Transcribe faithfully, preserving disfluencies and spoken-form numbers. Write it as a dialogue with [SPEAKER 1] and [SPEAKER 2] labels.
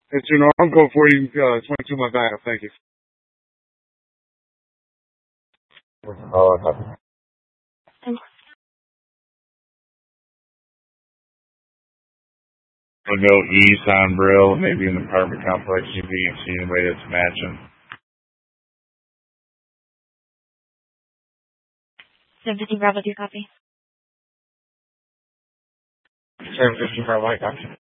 [SPEAKER 1] It's your uncle for you, uh, twenty-two month backup. Thank you.
[SPEAKER 2] Oh, happy. We'll go east on Brill, maybe in the apartment complex. You can see anybody that's matching.
[SPEAKER 3] seven fifteen Bravo, do you copy?
[SPEAKER 2] seven fifteen Bravo, I got you.